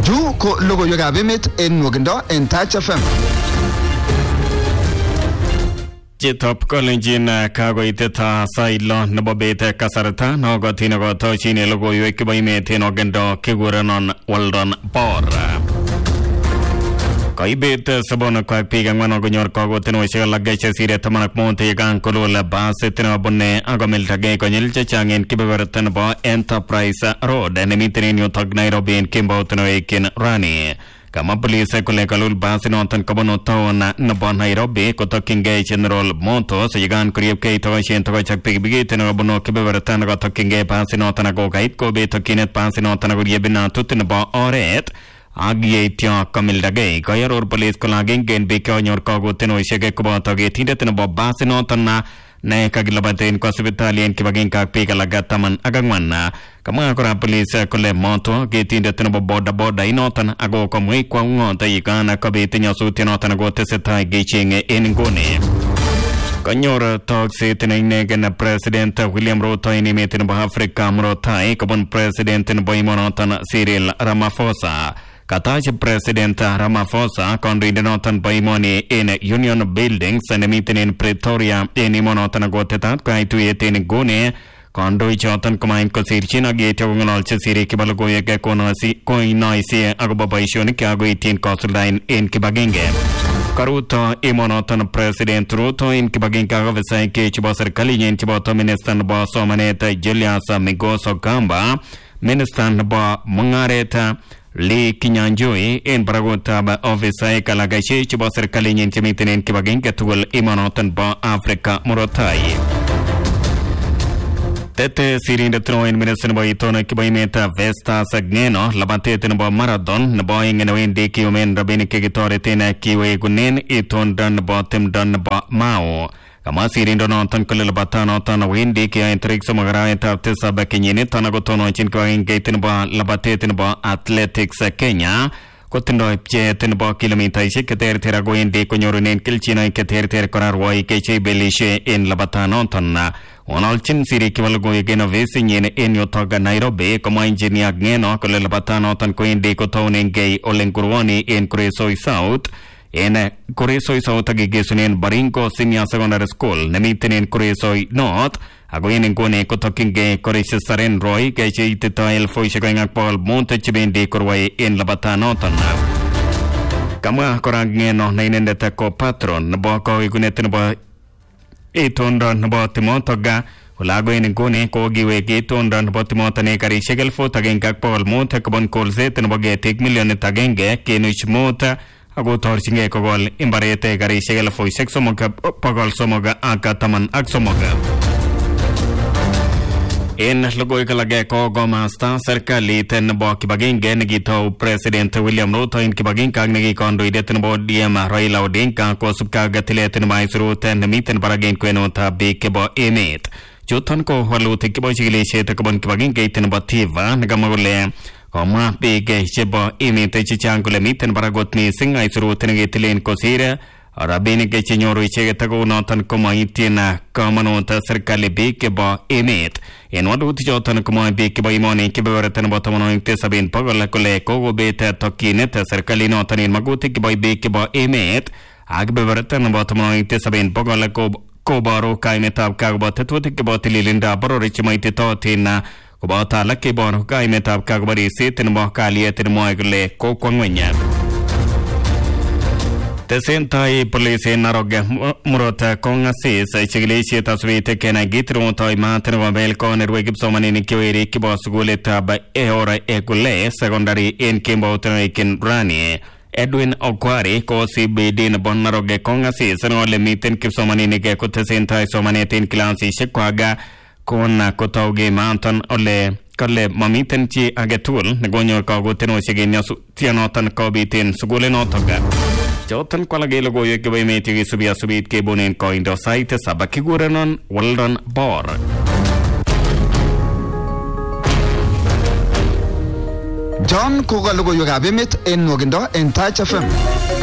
Chu ko logoiwekab emet en nwogindo en Touch FM. Chitop Kolenjin kagoiteta sailo nebo bete kasarta nogotin gotochin logoiwek chebo emet en ogendo kigurenon Weldon Bor. Kaibet sabon kwa piga ngwano gonyor kagotenosiek alak chesire 15 yekan kolol basit nebune agomiltage konyil chechang en kebeberta nebo Enterprise Road nemiten en yutok Nairobi en kemboutin Rani. Kama police kule kalul basi noton kabono town nebo Nairobi kotokyingei General Motors yekan kuriepkei togoisien togochak pikipikit nekabono kebeberta nekotokyingei basi noton akokait kobetokyinet basi noton akoriebinatut nebo oret ak yeityo komildagei. Koyoror police kole agenge en biik konyor kagotenosiek koboto ketindet nebo basi noton ne kakilabaten kwa sipitali en kibagenge ak biik alak 14. Kamwa kora police kole moto ketindet nebo bodaboda inoton ako komwei kwa ng'ota yekan kobit nyasutiet noton kotesetai kecheng'e en nguni. Kanyor tokset inegen President William Ruto en emet nebo Afrika murot tai kobun President nebo emonoton Cyril Ramaphosa. Katach President Ramaphosa kondoindet noton bo emoni en Union Buildings nemiten en Pretoria en emonoton kotetat koyai tuyet en nguni. Kandoichoton komain kosirchin ak yeityo kong'ololchi sirik chebo logoiwek koinoisie akobo boisionik cheakoityin kosuldaen en kibagenge. Karuto emonoton President Ruto en kibagenge ak ofisaek chebo serkalinyin cheboto Minister nebo somanet Julius Migos Ogamba, Minister nebo mung'aret Lee Kinyanjui en barakutab ofisaek alak chebo serkalinyin chemiten en kibagenge tugul emonoton bo Afrika murot tai. Tete sirindet en minister nebo itono kibo emet Festus Ng'eno labatet nebo marathon nebo ing'enewendi kiumen rabinik chekitoreten kiwekunen itondo nebo timdo nebo Mao. Kama sirindonoton kole labatanoton wendi kiyoen tarik 3 arawetab 7 kenyiniton akotononjin kibagengeit nebo labatet nebo Athletics Kenya kotindoi pcheet nebo kilomitaisiek cheterter akowendi konyorunen kelchinoik cheterter kora rwoik cheibelishe en labatanoton. Ng'ololchin sirik chebo logoiwek en ofisinyin en yutok Nairobi komwa Engineer Ng'eno kole labatanoton kowendi kotounengei Ole Nkurwoni en Kuresoi South. En Kuresoi South akikesunen Baringo Senior Secondary School nemiten en Kuresoi North ako en nguni kotokyingei koregishtaren rwoik cheitito 2,500 chebendi korwai en labatanoton. Kamwa kora Ng'eno na inendet ko patron nebo kawekunet nebo itondo nebo timotoga kolago en nguni kokiwek itondo nebo timoto ne karisiek 1,100 kobun kolset nebo ketik 1,1.5 ako torchingei kogol imbaret karisiek 3,313. En logoiwek alak ko komasta serikalit nebo kibagenge nekitou President William Ruto en kibagenge ak nekikondoindet nebo ODM Raila Odinga kosubkei ak tilet nebo aisurut nemiten barak en kwenutab biik chebo emet. Chuton ko walutik chebo chikilisiet kobun kibagengeit nebo TIVA nekamwa kole komwa biik chebo emet chechang kole miten barak kot missing aisurut nekitilen kosir rabinik chenyoru icheket ako noton komoityin kamanut serikali biik chebo emet. En walutik choton komwoe biik chebo emoni kebeberta nebo 87% kole kokobet tokyinet serikali noton en magutik chebo biik chebo emet ak kebeberta nebo 87% koboru kaimetab kakobo tetutik chebo tililindab boror chemoititootin koboto alak keboru kaimetab kakobo risit nebo kalyet nemwoe kole kokwo ng'weny. Tesentai police en Narok murot kong'asis chikilisiet asubit kenai kit nekotoi maat nebo belko nerue kipsomaninik chewerik chebo sukulitab Eora Ekule Secondary en kemboutin Rani. Edwin Okwari ko CBD nebo Narok kong'asis ole miten kipsomaninik kotesentai somanet en kilasisiek kwaga kona kotauge maatan ole kole mamiten chi agetugul nekonyor kagotenosiek en nyasutienoton kobiten sugulinotok. Choton kwalake logoiwek chebo emet chekisubi asubit kebunen koindo sait 7 kigurenon Weldon Bor. John koka logoiwekab emet en nwogindo en Touch FM.